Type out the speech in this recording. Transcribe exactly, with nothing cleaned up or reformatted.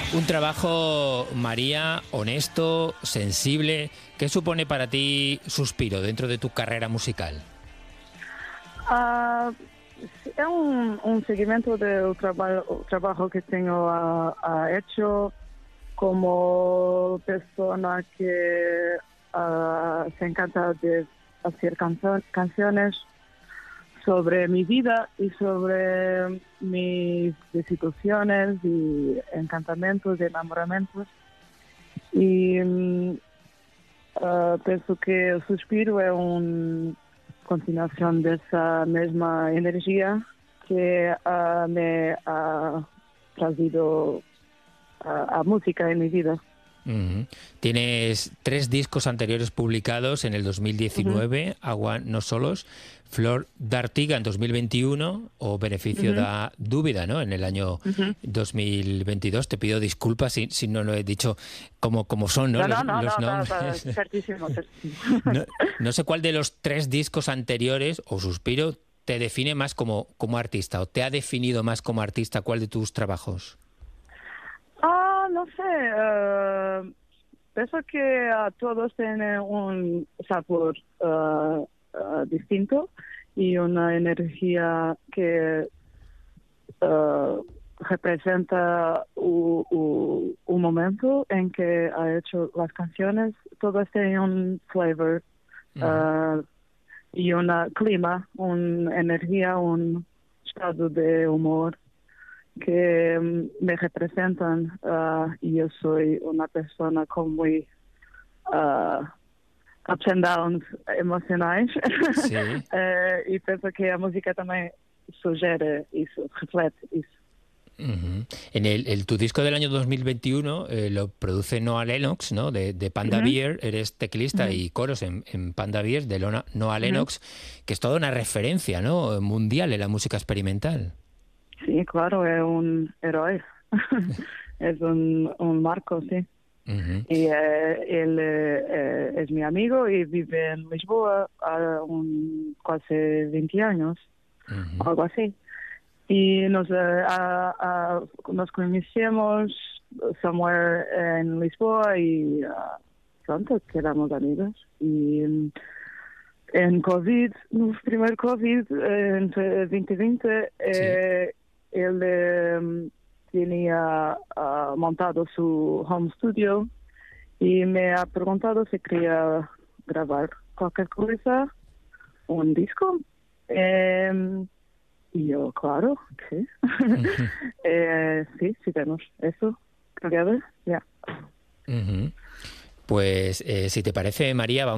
Un trabajo, María, honesto, sensible. ¿Qué supone para ti Suspiro dentro de tu carrera musical? Ah, sí, es un, un seguimiento del trabajo, trabajo que tengo ah, ah, hecho como persona que ah, se encanta de hacer canso- canciones sobre mi vida y sobre mis desilusiones y encantamientos y enamoramientos. Y mm, ah, pienso que el Suspiro es una continuación de esa misma energía que ah, me ha traído a, a música en mi vida. Ujú. Tienes tres discos anteriores publicados en el dos mil Ujú, diecinueve, Agua no solos, Flor d'Artiga en dos mil veintiuno o Beneficio ujú, da Dúbida, ¿no? En el año ujú. dos mil veintidós. Te pido disculpas si, si no lo he dicho como, como son, ¿no? No, Los, no, no, los no, está, está nombres. certísimo, certísimo. No, no sé cuál de los tres discos anteriores o Suspiro te define más como, como artista o te ha definido más como artista. ¿Cuál de tus trabajos? Ah, no sé, eh, pienso que ah, todos tienen un sabor ah, ah, distinto y una energía que ah, representa u- u- un momento en que ha hecho las canciones. Todos tienen un flavor Ujú. ah, y un clima, una energía, un estado de humor que mm, me representan ah, y yo soy una persona con muy ah, ups and downs emocionais. Sí. Eh, y pienso que la música también sugiere eso, reflete eso. Ujú. En el, el- tu disco del año dos mil veintiuno eh, lo produce Noah Lennox, ¿no? De, de Panda Ujú, Beer. Eres teclista ujú, y coros en, en Panda Beer de Lona- Noah ujú. Lennox, que es toda una referencia, ¿no? Mundial en la música experimental. Sí, claro, es un héroe. Es un, un marco, sí. Ujú, Y eh, él eh, eh, es mi amigo y vive en Lisboa hace un, casi veinte años, ujú. algo así. Y nos, eh, a- a- nos conocemos somewhere en Lisboa y ah, pronto quedamos amigos. Y mm, en COVID, no primer COVID, eh, en veinte veinte, Sí. eh, él eh, tenía ah, montado su home studio y me ha preguntado si quería grabar cualquier cosa, un disco. Em, y yo, claro, sí. Ujú, eh, sí, sí tenemos eso. Together, ya. ujú. Pues eh, si te parece, María, vamos